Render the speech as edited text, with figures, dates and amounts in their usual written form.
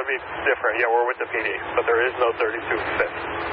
would be different. Yeah, we're with the PD, but there is no 32 fit.